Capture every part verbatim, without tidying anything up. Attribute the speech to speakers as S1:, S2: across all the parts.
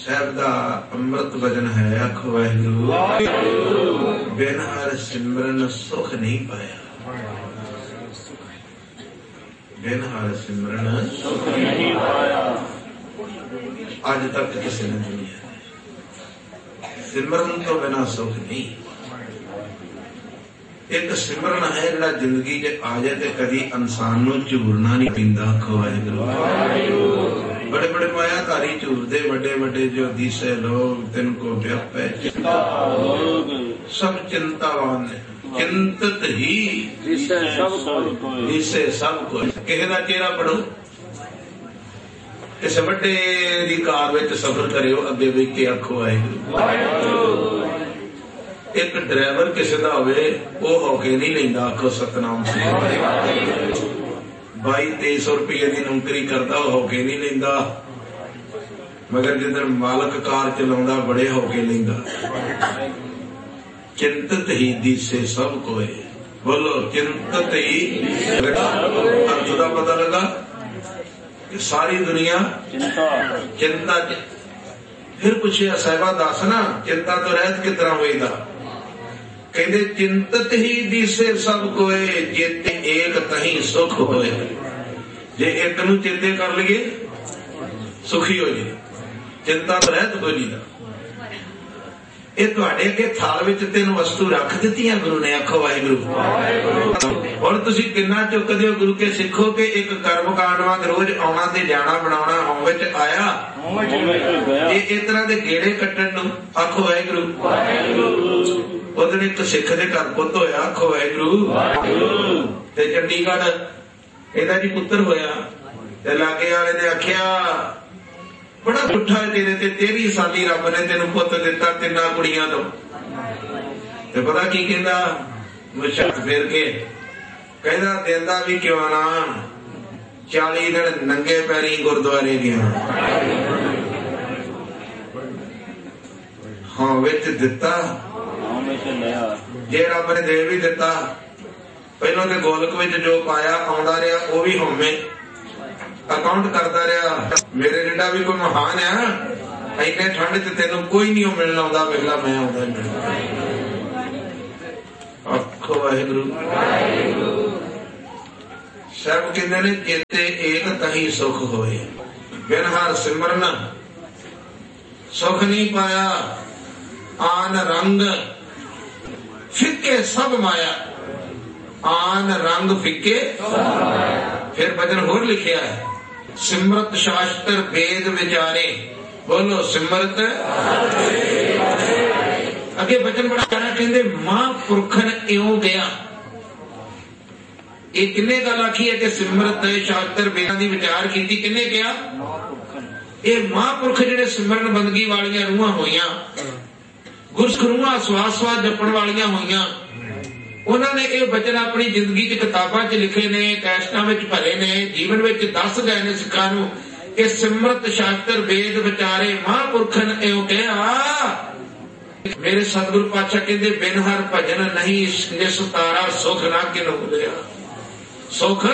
S1: साहब दा अमृत वचन है, आखो वाहिगुरू। बिन हर सिमरन सुख नहीं पाया, बिन हर सिमरन सुख नहीं पाया। अज तक किसी ने दुनिया सिमरन तो बिना सुख नहीं। एक सिमरन है जिहड़ा जिंदगी च आ जाए तो कभी इंसान नूं झूरना नहीं पींदा। आखो वाहिगुरू। बड़े बड़े मायाधारी झूरदे, बड़े बड़े जो दिसे लोग तिनको व्याप है सब चिंतावान है। चिंतित ही दिसे सब को। किसी का चेहरा पढ़ो, किसी बड़े दी कार विच सफर करियो, अगे वेख के आखो वाहिगुरू। एक ड्राइवर किसी का होवे वो होके नहीं लेंदा, आखो सतनाम सिंह। बाई तेईस सौ रुपये की नौकरी करता होके नहीं लेंदा, मगर जिधर मालक कार चलाउंदा बड़े होके लेंदा। चिंतित ही दिसे सब कोई। बोलो चिंतित ही। अर्थ का पता लगा कि सारी दुनिया चिंता। फिर पूछे साहिबा दस ना चिंता तो रहत किस तरह होईदा। कहते चिंतित ही दिसे सब कोए, चेते एक तही सुख होए। जे एक नू चेते कर लिए सुखी हो जाए, चिंता तो रहत कोई नहीं। ये तुहाडे अगे थाल विच तीन वस्तु रख दित्तियां गुरु ने। आखो वाहिगुरू। और तुसीं किन्ना चुकदे हो गुरु के सिखो के एक कर्म कांड वांग रोज आउणा ते जाना बनाउणा हों विच आया ये इस तरह दे गेड़े कट्टण नूं। आखो वाहिगुरू। उस दिन एक सिख दे घर पुत्त होया। आखो वाहिगुरू। ते चंडीगढ़ ਇਹਦਾ जी पुत्र होया ते लागे वाले ने आख्या बड़ा पुठा तेरे ते तेरह साली रब ने तेन पुत दिता तिना कुड़ियां तो। ते पता की कहंदा मुशक फेर के कहंदा देंदा भी क्यों ना चाली दिन नंगे पैरी गुरुद्वारे गया। हाँ विच दिता जे रब ने दे भी दिता, पहलों तो गोलक में जो पाया आउंदा रहा वो भी होमे अकाउंट करता रहा। मेरे जिड्डा भी कोई महान है इन्ने ठंड च तेन कोई नहीं मिलना आउंदा, मिलना मैं आउंदा। आखो वाहिगुरू। सब कहते ने चेते एक तही सुख होए, बिन हर सिमरन सुख नहीं पाया। आन रंग फिके सब माया, आन रंग फिके। फिर वचन होर लिखिया है सिमरत शास्त्र वेद विचारे। बोलो सिमरत। अगे वचन बड़ा प्यारा कहते महापुरखन इउं गया। ये किन्ने गल आखी है कि सिमरत शास्त्र वेदां दी विचार की किन्ने गया। ये महापुरख जिहड़े सिमरन बंदगी वालियां रूहां होईयां, गुरसखरूहां स्वास स्वास जपण वालियां होईयां, उन्होंने ये वचन अपनी जिंदगी च किताबां च लिखे ने, कैसटां विच भरे ने, जीवन विच दस गए ने सिखां नूं कि सिमरत शास्त्र वेद विचारे महापुरखन इउं कहा। मेरे सतगुरु पातशाह कहंदे बिन हर भजन नहीं निस्तारा सुख ना किन्हू मिलिया। सुख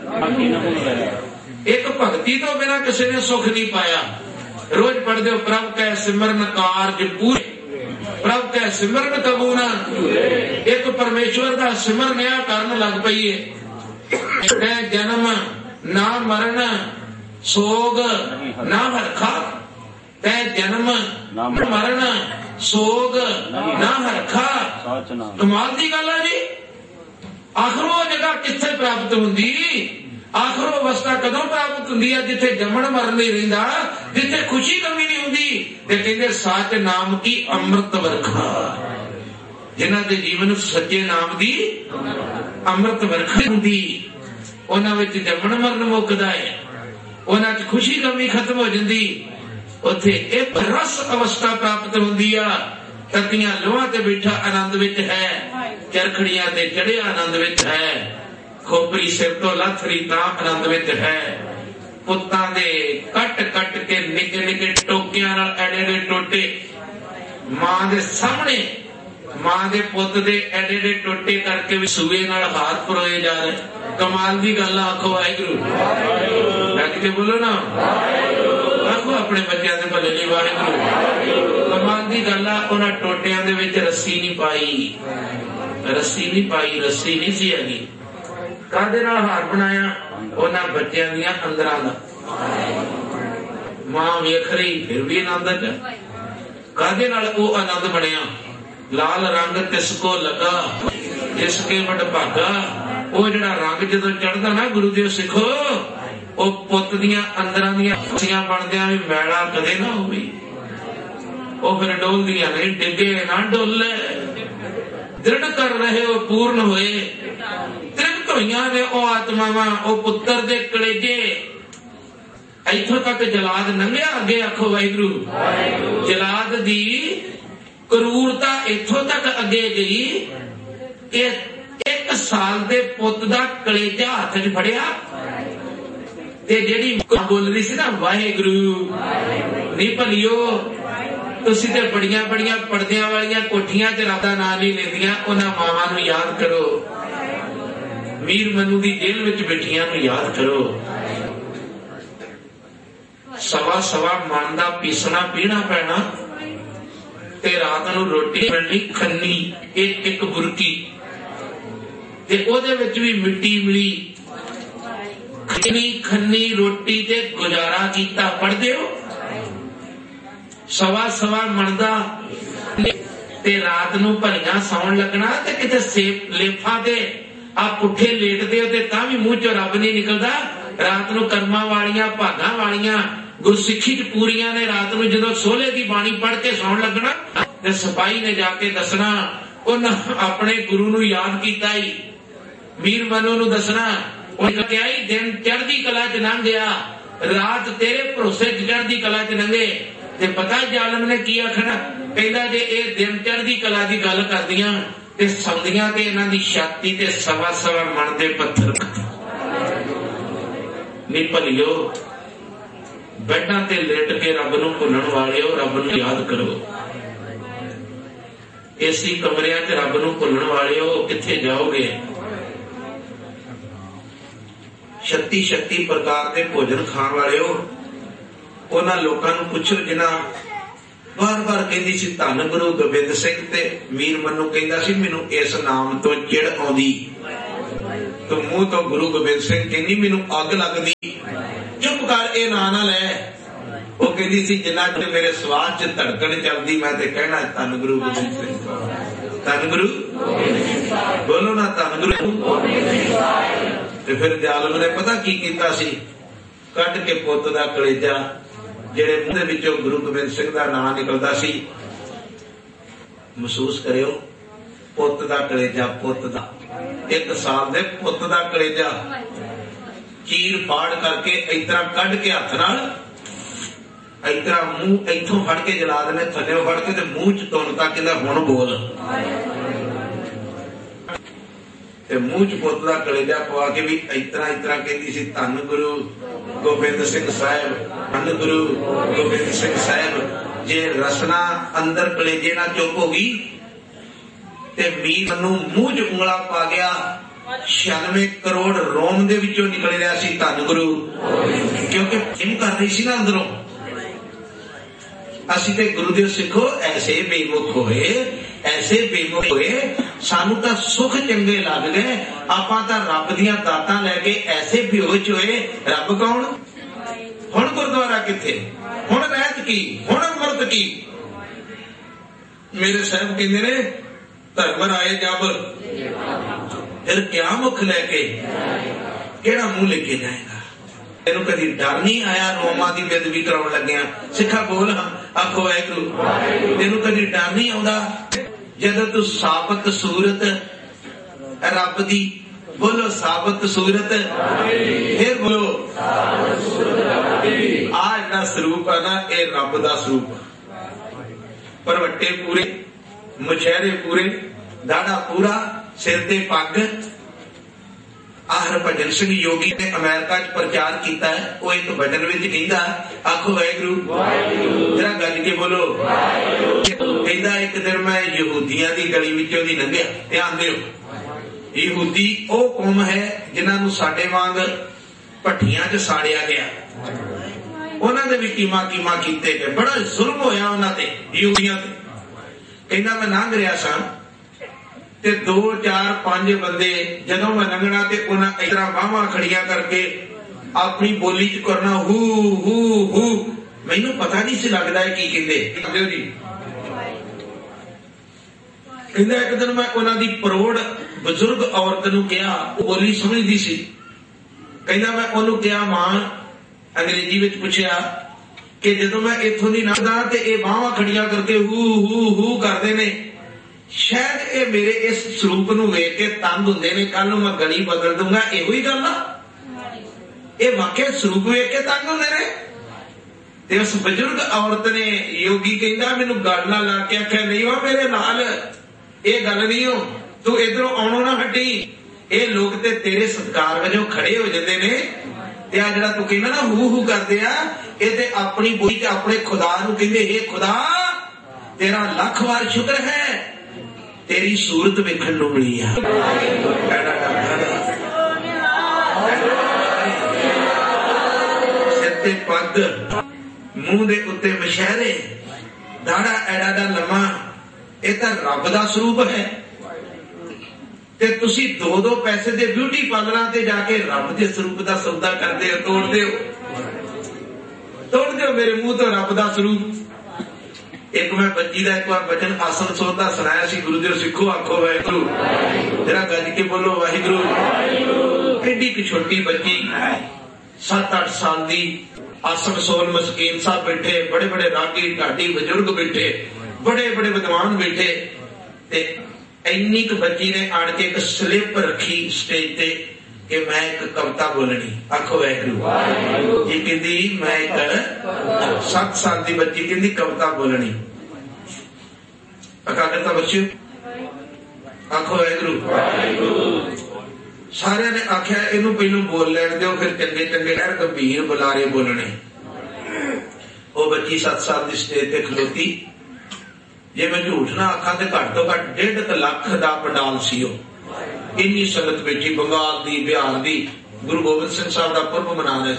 S1: एक भगती तो बिना किसी ने सुख नहीं पाया। रोज पढ़दे हो प्रभ कै सिमरन कारज पूरे, प्रभ कै सिमरन कबू ना। एक परमेश्वर का सिमरन आ करन लग पई है। जन्म ना मरण सोग ना हरखा, तै जन्म मरण सोग ना हरखा। कमाल की गल है जी। आखिर वो जगह किथे प्राप्त होंदी, आखिर अवस्था कदों प्राप्त होंदी है जिथे जमन मरण नहीं रहिंदा, जिथे खुशी कमी नहीं होंदी। ते कहंदे सच नाम की अमृत वर्खा, जिन्हां दे जीवन सच्चे नाम की अमृत वर्खा होंदी, उन्हां विच जमन मरण मुकदा है, उन्हां च खुशी कमी खत्म हो जांदी। उत्थे एक रस अवस्था प्राप्त होंदी आ। तकियां लोहां ते बैठा आनंद विच है, चरखड़ियां ते चढ़िया आनंद विच है, खोपरी सिर तो लथरी तां आनंद विच है। पुत्तां दे कट कट के निके निके टोकियां नाल एडे एडे टोटे, मां दे सामने मां दे पुत दे एडे एडे टोटे करके भी सूए नाल हाथ परोए जा रहे। कमाल दी गल। आखो वाहिगुरू। लग के बोलो ना। आखो अपने बच्चों के भले नहीं वाहिगुरू। कमाल दी गल आ, उन्हां टोटियां दे विच रस्सी नहीं पाई, रस्सी नहीं पाई, रस्सी नहीं सी हैगी। काहदे नाल हार बनाया? उन्हां बच्चियां दियां अंदरां दा। मां वेख रही फिर भी आनंद च। काहदे नाल वो आनंद बनिया? लाल रंग तिसको लगा जिसके वड भागा। वो जिहड़ा रंग जदों चढ़दा ना गुरु जी सिखो, वो पुत दियां अंदरां दियां खुशियां बनदियां भी मैला कदे ना होवे। वो फिर डोलदियां नहीं, डिगे ना डोले। दृढ़ कर रहे हो पूर्ण होए, तृप्त होइयां ने ओ आत्मावां ओ पुत्र दे कलेजे। इथों तक जलाद लंघिया, अगे आखो वाहिगुरू। जलाद दी क्रूरता इथों तक अगे गई कि एक साल दे पुत दा कलेजा हाथ च फड़िया ते जेड़ी बोल रही सी ना वाहिगुरू नहीं भलियो, तुसी ते बड़ियां बड़ियां पर्दियां वालियां कोठियां च रब दा नाम नहीं लेंदियां। उन्हां मावां नूं याद करो, मीर मनु दी जेल विच बैठियां नूं याद करो। सवा सवा मन दा पीसना पीना पैना ते रात नूं रोटी मिलनी खन्नी, एक एक बुरकी ते ओदे विच भी मिट्टी मिली। खन्नी खन्नी रोटी ते गुजारा कीता। पढ़दे हो? सवा सवा मन दा ते रात नूं भलियां सौण लगना ते किते सेप लेफा ते आ पुठे लेटदे हो ते तां भी मूंह चों रब नहीं निकलदा। रात नूं कर्मां वालियां भागां वालियां गुरसिੱਖੀ च पूरियां ने रात नूं जदों सोले दी बाणी पढ़ के सौण लगना ते सिपाही ने जाके दसना उन्हां अपने गुरु नूं याद कीता ही। मीर मनु नूं दसना उन्हें कहा ही दिन चढ़दी कला च लंघ गया, रात तेरे भरोसे चढ़दी कला च लंघे। ते पता जालम ने की आखना? कहंदा जे ये दिन चढ़दी कला दी गल करदियां ते सौंदियां ते इन्हां दी छाती ते सवा सवा मन दे पत्थर। नी भलियो, बैठां ते लेट के रब नूं भुल्लण वालिओ रब नूं याद करो। एसी कमरियां च रब नूं भुल्लण वालिओ कित्थे जाओगे? छत्ती छत्ती प्रकार के भोजन खाण वालिओ उन्हां लोकां नूं पुछो जिन्हां बार बार कहंदी सी धन गुरु गोबिंद सिंह ते मीर मनु कहंदा सी मैनूं इस नाम तो चिड़ आउंदी, तो मूंह तो गुरु गोबिंद सिंह कहंदी मैनूं अग लगदी। चुप कर, ए ना ना लै। वो कहंदी सी जिन्ना चਿਰ मेरे स्वास च धड़कन चलदी मैं ते कहना धन गुरु गोबिंद सिंह, धन गुरु बोलो ना, धन गुरु। ते फिर जालम ने पता की कीता सी? कट के पुत दा कलेजा जेड़े मुंह दे विचों गुरु गोबिंद सिंह दा नाम निकलदा सी, महसूस करियो पुत दा कलेजा, पुत दा एक साल दे पुत दा कलेजा चीर फाड़ करके इतना कढ़ के हथ नाल इतना मुंह इथों फड़ के जलाद ने थल्ले फड़ के ते मुंह च तुनता कहंदा हुण बोल ते मुंह च पुत दा कलेजा पवा के भी इतना इतना कहंदी सी धन गुरु गोबिंद सिंह साहिब, धन गुरु गोबिंद सिंह साहिब। जे रसना अंदर कलेजे ना चुप हो गई ते मीर मनु मुंह च उंगला पा गया। छियानवे करोड़ रोम दे विचों निकल रहा सी धन गुरु, क्योंकि जिम कर रही सी ना अंदरों। असी ते गुरु दे सिखो ऐसे बेमुख होए, ऐसे बेमुख होए, सानू तां सुख चंगे लग गए, आपां तां रब दियां दातां लैके ऐसे बेहोश होए। रब कौन? हुण गुरुद्वारा किथे, हुण रहत की, हुण अमृत की। मेरे साहब कहंदे ने धर्म राय जब फिर क्या मुख लैके केड़ा मुंह लेके जाएगा? तेनू कभी डर नहीं आया रोमा की बेदबी कराउण लग्या? सिखा बोल हाँ, आखो वाहिगुरू। तेनू कभी डर नहीं आउंदा जदों तू साबत सूरत रब दी, बोलो साबत सूरत, फिर बोलो आ इहदा स्वरूप है ना, ये रब दा स्वरूप। परवट्टे पूरे, मुछेरे पूरे, दाड़ा पूरा, सिर ते पग। हरभजन सिंह योगी ने अमेरिका च प्रचार किया है, वो एक भजन विच कहंदा, आखो वाहिगुरू, जरा गज के बोलो। कहंदा एक दिन मैं यहूदियां दी गली विचों दी लंघिया। ध्यान दिओ, यहूदी वो कौम है जिन्हां नूं साडे वांग भट्ठियां च साड़िया गया। उन्होंने भी कीमा कीमा कीते गए, बड़ा जुल्म होया उन्होंने यूनियन ते। कहना मैं लंघ रहा सा ते दो चार पांच बंदे जदों मैं लंघना ते उन्हें इस तरह बाहवां खड़िया करके अपनी बोली च करना हू हू हू, मैनू पता नहीं सी लगता है की कहते जी। कहना एक दिन मैं उन्होंने परोड़ बजुर्ग औरत नूं कहा, बोली समझदी सी। कहना मैं उन्होंने कहा मां अंग्रेजी में पूछया कि जदों मैं इथों दी लंघदा ते ये बाहवां खड़िया करके हू हू हू करते ने, शायद ये मेरे इस स्वरूप नूं वेख के तंग हुंदे ने, कल नूं मैं गली बदल दूंगा, इहो ही गल आ। ये वाकई स्वरूप वेख के तंग हुंदे ने। ते उस बजुर्ग औरत ने योगी कहंदा मैनू गल ना ला के आख्या नहीं वा मेरे नाल ये गल नहीं हो, तू इधरों आउणों ना हटी, ये लोग ते तेरे सत्कार वजों खड़े हो जाते ने। ते आ जिहड़ा तू कहना ना हू हू करदे आ, ये ते अपनी बोली ते अपने खुदा नूं कहंदे, हे खुदा तेरा लख वार शुक्र है तेरी सूरत वेखण नूं मिली आ। सिर ते पग, मूंह दे उत्ते मशहरे, दाड़ा एडा दा लम्मा, ये तां रब दा स्वरूप है। ते तुसी दो दो पैसे दे ब्यूटी पार्लर ते जाके रब दे स्वरूप दा सौदा करदे हो, तोड़दे हो तोड़दे हो मेरे मुंह तो रब दा स्वरूप। एक मैं बच्ची का एक बार बचन आसन सोता सुनाया सी, गुरु जी सिखो आखो वाहिगुरु, जरा गज के बोलो वाहिगुरु। एडी की छोटी बच्ची सत अठ साल दी, आसन सोल मस्कीन साहब बैठे, बड़े बड़े रागी ढाडी बुजुर्ग बैठे, बड़े बड़े विद्वान बैठे, ते इन्नी क बच्ची ने आन के एक स्लिप रखी स्टेज ते कि मैं एक कविता बोलनी। आखो वाहिगुरु जी। कहती मैं एक सत साल की बच्ची कहती कविता बोलनी। अकागरता बच्चों आखो वाहिगुरु। सारे ने आख्या इनू पहलू बोल लैन दो, फिर चंगे चंगे लहर गंभीर बुलारे बोलने। वो बच्ची सत साल की स्टेज ते खलोती, जे मैं झूठ ना आखा तो घट तो घट डेढ़ लख का पंडाल सी। इन्नी संगत बैठी, बंगाल दी, बिहार दी, गुरु गोबिंद सिंह साहब का पुरब मना रहे।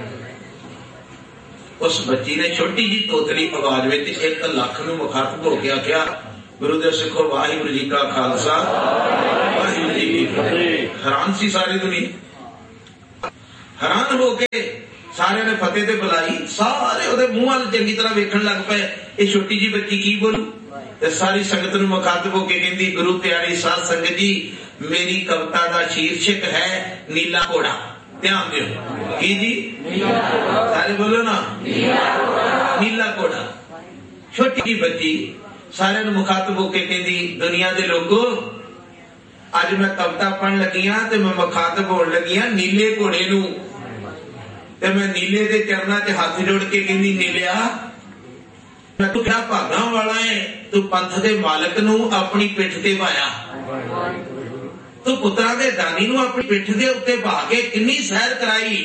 S1: उस बच्ची ने छोटी जी तोतली आवाज में एक लख नूं मुखातब होके आख्या, गुरुदेव सिखो वाहिगुरु जी का खालसा वाहिगुरु जी की फतेह। हैरान सी सारी दुनिया, हैरान होके सारे ने फतेह ते बुलाई, सारे ओदे मुंह वाल चंगी तरह वेखण लग पे, ये छोटी जी बच्ची की बोलू। ते सारी संगत नूं मुखातब होके कहंदी, गुरु प्यारी साध संगत जी मेरी कविता का शीर्षक है नीला घोड़ा। ध्यान दो की जी, सारे बोलो ना नीला घोड़ा। छोटी जी बच्ची सारे नूं मुखातब होके कहंदी, दुनिया दे लोगो अज मैं कविता पढ़न लगी हां ते मैं मुखातब होण लगी हां नीले घोड़े नूं। ते मैं नीले दे चरना च हाथ जोड़ के कहंदी, नीलिया तू क्या भागा वाला है, तू पंथ दे मालक नूं अपनी पिठ ते भाया, तू पुत्रा दे दानी नूं अपनी पिठ दे उत्ते भा के किन्नी सैर कराई।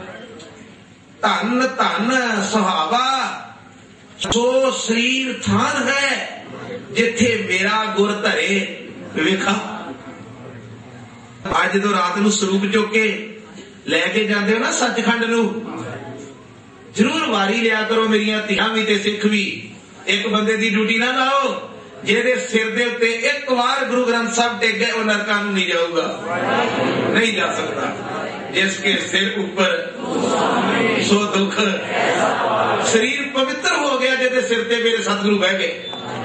S1: धन धन सुहावा सो शरीर थान है जिथे मेरा गुर धरे। वेखा अज जो रात नूं स्वरूप चुक के लैके जाते हो ना सचखंड नूं, जरूर वारी लिया करो मेरिया धियां भी ते सिख भी। एक बंदे की ड्यूटी ना लाओ जेदे सिर दे उत्ते एक बार गुरु ग्रंथ साहब टेक गए वो नरकां नूं नहीं जाऊगा, नहीं जा सकता। जिसके सिर ऊपर सो दुख, शरीर पवित्र हो गया जेदे सिर ते मेरे सतगुरु बह गए।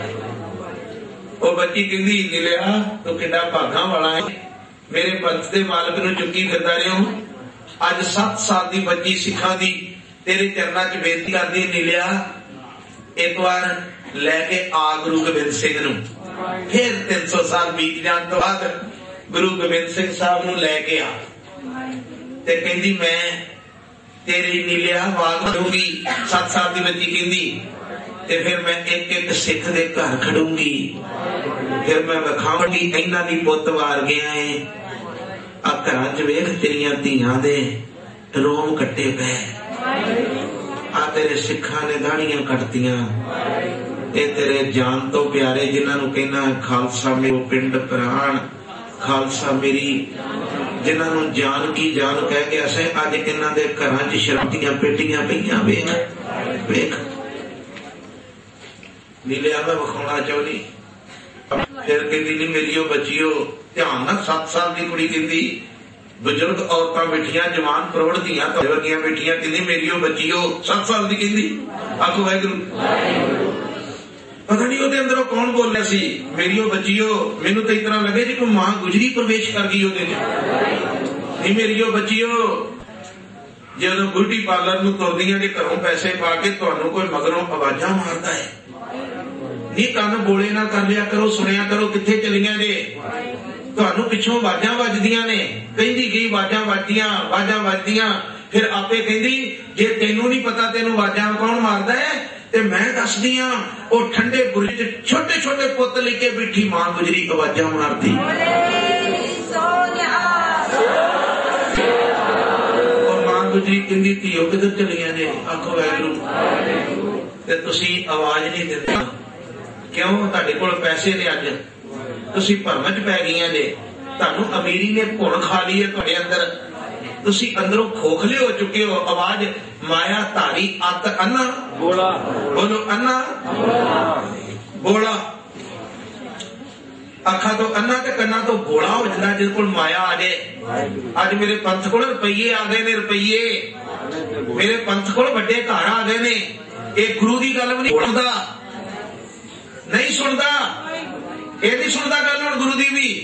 S1: वो बच्ची कहंदी, नीलिया तू किड्डा भागा वाला है, मेरे पंथ दे मालक नूं चुकी फिरदा रहे हो। अज सत साल की बच्ची सिखा दी तेरे चरणा च बेनती करदी, नीलिया एक बार लैके आ गुरु गोबिंद सिंह नूं। फिर तीन सौ साल बीत जाने तो बाद गुरु गोबिंद सिंह साहब नूं लैके आ ते कहंदी मैं तेरी नीलिया आवाज दूंगी। सत साल की बच्ची कहंदी, ते फिर मैं एक एक सिख दे घर खड़ूंगी, फिर मैं विखावांगी इन्हां दी पुत्त वार गया है। आ घरां च वेख तेरियां धीआं दे रोम कट्टे पे, आ तेरे सिखा ने दाड़ियां कटतियां, ये तेरे जान तो प्यारे जिन्हां नूं कहना खालसा मेरो पिंड प्राण, खालसा मेरी जिन्होंने जान की जान कह गया से अज इन्हां दे घरां च शराबतियां पेटियां पईयां। वेख वेख नीले आ मैं विखाउणा चाहुंदी। फिर कहती नहीं मेरी बच्चियो ध्यान ना सत्त साल की कुड़ी कहती बजुर्ग औरतां बैठियां जवान प्रौढ़ धीआं वर्गियां बैठियां कहती मेरी बच्चियो सत्त साल की कहती। आखो वाहिगुरू। पता नहीं ਉਹਦੇ ਅੰਦਰੋਂ कौन बोल रहा सी मेरी बच्चियो। मैनू तो इतना लगे जी कोई मां गुजरी प्रवेश कर गई ਉਹਦੇ नहीं मेरी बच्चियो। ਜਦੋਂ ब्यूटी पार्लर ਨੂੰ ਤੁਰਦੀਆਂ ਜੇ ਘਰੋਂ ਪੈਸੇ ਪਾ ਕੇ ਤੁਹਾਨੂੰ ਕੋਈ ਮਗਰੋਂ ਆਵਾਜ਼ਾਂ ਮਾਰਦਾ ਹੈ नहीं ਕੰਨ ਬੋਲੇ ਨਾ ਕਰ ਲਿਆ ਕਰੋ ਸੁਣਿਆ ਕਰੋ ਕਿੱਥੇ ਚਲੀਆਂ ਜੇ ਤੁਹਾਨੂੰ ਪਿੱਛੋਂ ਆਵਾਜ਼ਾਂ ਵੱਜਦੀਆਂ ਨੇ। ਕਹਿੰਦੀ ਗਈ ਆਵਾਜ਼ਾਂ ਵੱਜਦੀਆਂ ਆਵਾਜ਼ਾਂ ਵੱਜਦੀਆਂ ਫਿਰ ਆਪੇ ਕਹਿੰਦੀ ਜੇ ਤੈਨੂੰ ਨਹੀਂ ਪਤਾ ਤੈਨੂੰ ਆਵਾਜ਼ਾਂ ਕੌਣ ਮਾਰਦਾ ਹੈ ਤੇ ਮੈਂ ਦੱਸਦੀ ਆ ਉਹ ਠੰਡੇ ਬੁਰਜ ਚ ਛੋਟੇ ਛੋਟੇ ਪੁੱਤ ਲੈ ਕੇ ਬੈਠੀ ਮਾਂ ਗੁਜਰੀ ਆਵਾਜ਼ਾਂ ਮਾਰਦੀ। ਉਹ ਮਾਂ ਗੁਜਰੀ ਕਹਿੰਦੀ ਧੀਓ ਕਿੱਧਰ ਚਲੀਆਂ ਨੇ। ਆਖੋ ਵਾਹਿਗੁਰੂ। ਤੇ ਤੁਸੀਂ ਆਵਾਜ਼ ਨਹੀਂ ਦਿੰਦੇ क्यों? ਤੁਹਾਡੇ ਕੋਲ पैसे ने अज तुसी भरम च पै गईयां ने ਤੁਹਾਨੂੰ अमीरी ने भुण खा ली है ਤੁਹਾਡੇ अंदर तुसी अंदरों खोखले हो चुके हो। आवाज माया धारी अत अन्ना बोला बोलो अन्ना बोला अखा तो अन्ना ते कन्ना तो बोला हो जाता जिस कोल माया आ जाए। अज मेरे पंथ कोल रुपये आ गए ने रुपये मेरे पंथ कोल वड्डे घर आ गए ने एक गुरु की गल भी नहीं सुनता नहीं सुनता ये नहीं सुनता गल हुण गुरु दी भी।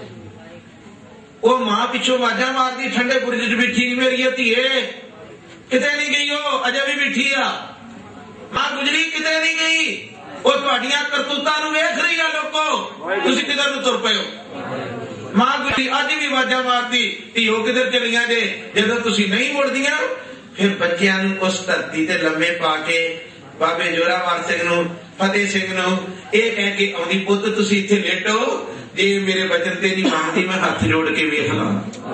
S1: वो मां पिछों आवाजां मारदी ठंडे बुरज च बैठी मेरी धीए किते नहीं गई हो अजे भी बैठी आ। मां गुजरी किते नहीं गई वो तुहाडियां करतूतां नूं वेख रही है लोगो तुसीं किधर नूं तुर पए हो। मां गुजरी अज भी आवाजां मारदी धीओ किधर चलियां जे। जदों तुसीं नहीं मुड़दियां फिर बच्चियां नूं उस धरती ते लम्मे पा के बाबे जोरावर सिंह नूं फतेह सिंह नूं ਇਹ कह के आउंदी पुੱਤ ਤੁਸੀਂ ਇੱਥੇ ਲੇਟੋ ਜੇ ਮੇਰੇ ਵਚਨ ਤੇ ਨਹੀਂ ਮੰਨਦੀ ਮੈਂ ਹੱਥ ਜੋੜ ਕੇ ਵੇਖ ਲਾਂ।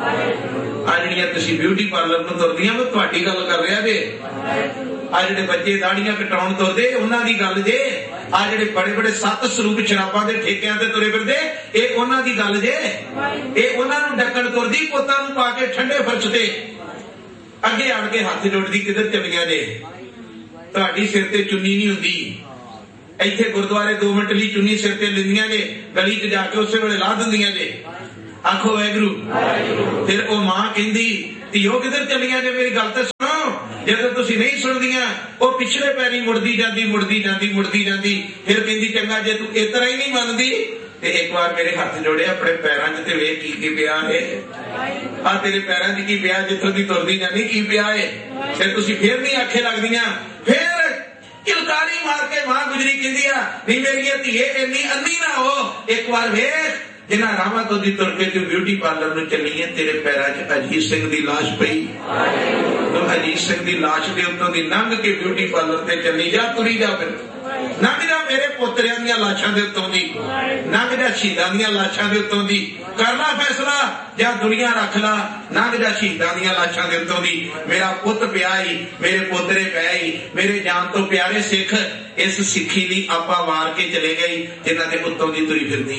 S1: ਆ ਜਿਹੜੀਆਂ ਤੁਸੀਂ ਬਿਊਟੀ ਪਾਰਲਰ ਨੂੰ ਤੁਰਦੀਆਂ ਮੈਂ ਤੁਹਾਡੀ ਗੱਲ ਕਰ ਰਿਹਾ ਜੇ। ਆ ਜਿਹੜੇ ਬੱਚੇ ਦਾੜੀਆਂ ਕਟਾਉਣ ਤੁਰਦੇ ਉਹਨਾਂ ਦੀ ਗੱਲ ਜੇ। ਆ ਜਿਹੜੇ ਬੜੇ ਬੜੇ ਸੱਤ ਸਰੂਪ ਸ਼ਰਾਬਾਂ ਦੇ ਠੇਕਿਆਂ ਤੇ ਤੁਰੇ ਫਿਰਦੇ ਇਹ ਉਹਨਾਂ ਦੀ ਗੱਲ ਜੇ। ਇਹ ਉਹਨਾਂ ਨੂੰ ਡੱਕਣ ਤੁਰਦੀ ਪੁੱਤਾਂ ਨੂੰ ਪਾ ਕੇ ਠੰਡੇ ਫਰਸ਼ ਤੇ ਅੱਗੇ ਆਣ ਕੇ ਹੱਥ ਜੋੜਦੀ ਕਿੱਧਰ ਚਲੀਆਂ ਜੇ। ਤੁਹਾਡੀ ਸਿਰ ਤੇ ਚੁੰਨੀ ਨਹੀਂ ਹੁੰਦੀ ਇੱਥੇ ਗੁਰਦੁਆਰੇ दो मिनट ਲਈ ਚੁੰਨੀ ਸਿਰ ਤੇ ਲੈਂਦੀਆਂ ਜੇ ਗਲੀ 'ਚ ਜਾ ਕੇ ਉਸੇ ਵੇਲੇ ਲਾ ਦਿੰਦੀਆਂ ਜੇ। ਆਖੋ ਵਾਹਿਗੁਰੂ। ਫਿਰ ਉਹ ਮਾਂ ਕਹਿੰਦੀ ਧੀਓ ਕਿੱਧਰ ਚਲੀਆਂ ਜੇ ਮੇਰੀ ਗੱਲ ਤੇ ਸੁਣੋ। ਜਦੋਂ ਤੁਸੀਂ ਨਹੀਂ ਸੁਣਦੀਆਂ ਉਹ ਪਿਛਲੇ ਪੈਰੀ ਮੁੜਦੀ ਜਾਂਦੀ ਮੁੜਦੀ ਜਾਂਦੀ ਮੁੜਦੀ ਜਾਂਦੀ ਫਿਰ ਕਹਿੰਦੀ ਚੰਗਾ ਜੇ ਤੂੰ ਇਸ ਤਰ੍ਹਾਂ ਹੀ ਨਹੀਂ ਮੰਨਦੀ ਤੇ ਇੱਕ ਵਾਰ ਮੇਰੇ ਹੱਥ ਜੋੜੇ ਆਪਣੇ ਪੈਰਾਂ 'ਚ ਤੇ ਵੇਖ ਕੀ ਕੀ ਪਿਆ ਹੈ। ਆ ਤੇਰੇ ਪੈਰਾਂ 'ਚ ਕੀ ਪਿਆ ਜਿੱਥੋਂ ਦੀ ਤੁਰਦੀ ਜਾਂਦੀ ਕੀ ਪਿਆ ਹੈ। ਫਿਰ ਤੁਸੀਂ ਫਿਰ ਨਹੀਂ ਆਖੇ ਲੱਗਦੀਆਂ ਫਿਰ किलकारी मार के मां गुजरी कहती है नहीं मेरी धीए इन्नी अन्नी ना हो एक बार वेख जिन्हां रावां तो दी तुर के तू ब्यूटी पार्लर में चली है तेरे पैरां च अजीत सिंह दी लाश पई तो अजीत सिंह दी लाश दे उत्तों दी लंघ के ब्यूटी पार्लर ते चली जा तुरी जा फिर लंघ जा मेरे पोतरियां दी लाशां दे उत्तों दी लंघ जा शहीदां दी लाशां दे उत्तों दी करना फैसला या दुनिया रख ला लंघ जा शहीदां दी लाशां दे उत्तों दी मेरा पुत पिया ही मेरे पोतरे पै ही मेरे जान तो प्यारे सिख इस सिक्खी दी आपा वार के चले गई जिन्हां दे उत्तों दी तुरी फिरदी।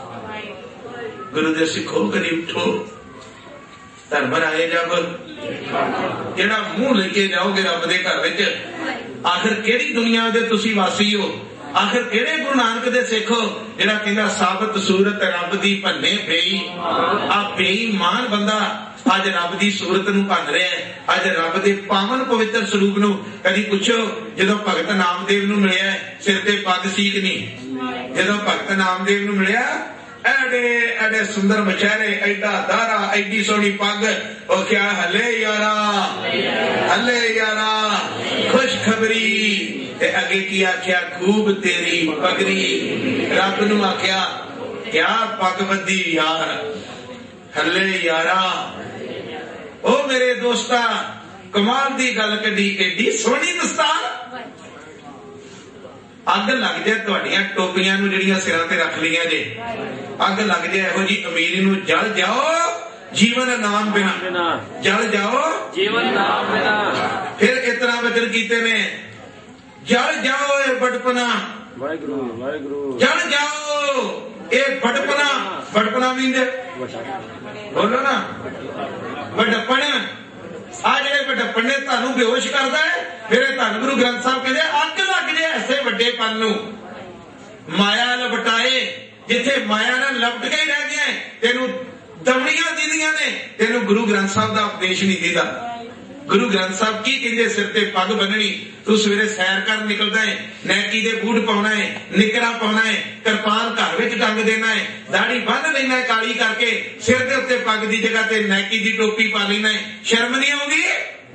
S1: गुरु दे सिखो करी उठो धर्म राए जब जेड़ा मुंह लेके जाओगे रब दे घर विच आखिर केड़ी दुनिया दे तुसी वासी हो आखिर केड़े गुरु नानक दे सिख हो जेड़ा कहंदा साबत सूरत रब दी भन्ने बेई आ बेईमान बंदा अज रब दी सूरत नूं भन रहा है अज रब दे पावन पवित्र स्वरूप नूं कदी पुछो जदों भगत नामदेव नूं मिलिया सिर ते पग सी कि नहीं जदों भगत नामदेव नूं मिलिया एडे एडे सुंदर मचेहरे एडा दारा एडी सोहनी पग ओ क्या हले यारा हले यारा खुशखबरी ते अगे की आख्या खूब तेरी पगड़ी रब नूं आख्या क्या पग बदी यार हले यारा ओ मेरे दोस्ता कमाल दी गल कड़ी एडी सोहनी दस्तार अग लग जाए तुहाडियां टोपियां नूं जिहड़ियां सिरां ते रख लिया जे अग लग जाए इहो जी अमीरी नूं जल जाओ जीवन नाम बिना जल जाओ जीवन नाम बिना फिर इतना वचन कीते ने जल जाओ ए बड़पना वाहिगुरू वाहिगुरू जल जाओ ये बड़पना बड़पना भी बोलो ना बड़पन आ जे बड़पन ने तुहानू बेहोश करता है। फिर धन गुरु ग्रंथ साहब कहते अग लग जाए ऐसे वड्डेपन नू माया लपटाए जिथे माया ने लपट के ही रह गया तेनू दमड़ियां दीदियां ने तेनू गुरु ग्रंथ साहब का उपदेश नहीं दीदा। गुरु ग्रंथ साहब की कहते सिर ते पग बन्ननी तू सवेरे सैर कर निकलता है नैकी दे बूट पाउना है निकरा पाउना है कृपान घर विच टंग देना है दाढ़ी बन लेना है काली करके सिर दे उत्ते पग दी जगह ते नैकी दी टोपी पा लेना है। शर्म नहीं आउंदी?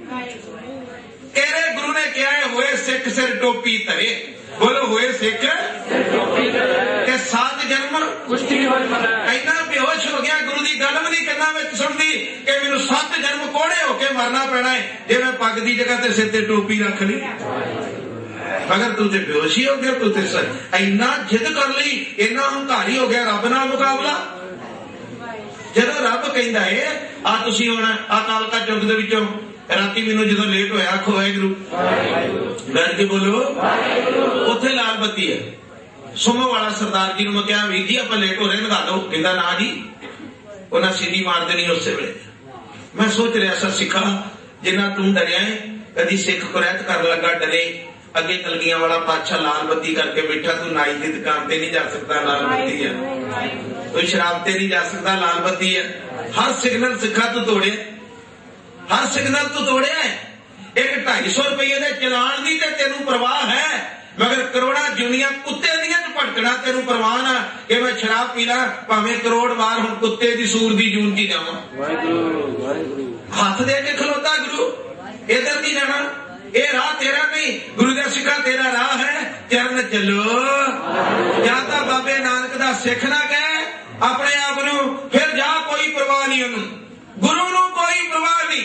S1: तेरे गुरु ने क्या है होए सिख सिर टोपी धरे बोलो होए सिख के सात जन्म इन्ना बेहोश हो गया गुरु की गल भी नहीं करना में सुनती कि मैनू सत जन्म कोड़े होके मरना पैना है जे मैं पग की जगह ते सिर ते टोपी रख ली। मगर तू तो बेहोश ही हो गया तू तो इन्ना जिद कर ली इन्ना हंकारी हो गया रब नाल मुकाबला। जदों रब कहंदा है आ तुसीं हुण आ कालका चौक दे विचों राती मैनू जो लेट होया आखो वाहिगुरू बैठ के बोलो उत्थे लाल बत्ती है सुमो वाला सरदार जी मैं क्या वीर जी आप लेट हो रहे नगा दो कहता ना जी उन्हें सीधी मार देनी उस वेले। मैं सोच रहा सा सिखा जिन्ना तू डरिया है कदी सिख कुरैत कर लगा डरे अगे कलगियां वाला पातशाह लाल बत्ती करके बैठा तू नाई की दुकान ते नहीं जा सकता लाल बत्ती है तू शराब ते नहीं जा सकता लाल बत्ती है। हर सिग्नल सिखा तू तोड़े हर सिग्नल तू तोड़े एक ढाई सौ रुपये के चलान की तेनू परवाह है मगर करोड़ा जुनिया कुत्ते दियां च भटकना तेनू परवाह ना कि मैं शराब पी ला भावें करोड़ बार हुण कुत्ते दी सूर दी जून की जावां हाथ दे के खलोता गुरु इधर नहीं जाना ये राह तेरा नहीं गुरु का सिखा तेरा राह है चरण चलो जाता बाबे नानक दा सिख ना कहे अपने आप नू फिर जा कोई परवाह नहीं उन्होंने गुरु नू कोई परवाह नहीं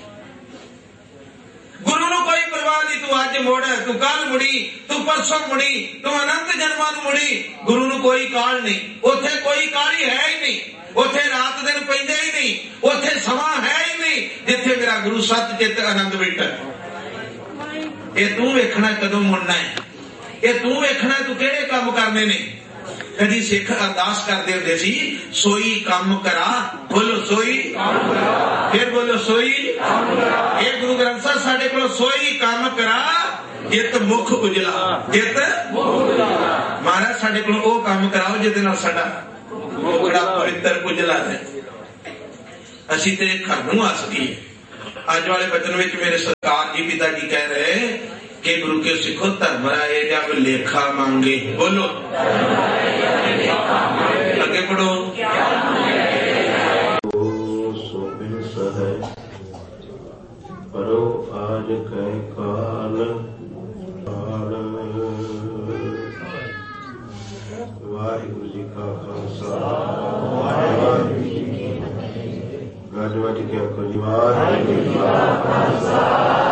S1: गुरु नू कोई परवाह नहीं तू अज मुड़ तू कल मुड़ी तू परसों मुड़ी तू अनंत जन्मां नू मुड़ी गुरु नू कोई काल नहीं उथे कोई काली है ही नहीं उथे रात दिन पैंदे ही नहीं उथे समा है ही नहीं जिथे मेरा गुरु सत चित आनंद बैठा। ये तू वेखना कदों मुड़ना है ये तू वेखना तू केड़े काम करने ने। कदी सिख अरदास करते होंदे सी सोई काम करा बोलो सोई फिर बोलो सोई ये गुरु ग्रंथ साहब साडे कोल सोई काम करा जित मुख उजला जित महाराज साडे कोल ओ काम कराओ जिहदे नाल साडा मुखड़ा पवित्र उजला है असीं तेरे घर नूं आ सकीए। अज वाले बचन विच मेरे सरकार जी पिता जी कह रहे कि गुरु के सिखो धर्म राय जब लेखा मांगे बोलो आगे पढ़ो
S2: परो आज कह काल वाहिगुरु जी का खालसा वाहिगुरु जी की फतेह। गज वज के वाहिगुरु जी का खालसा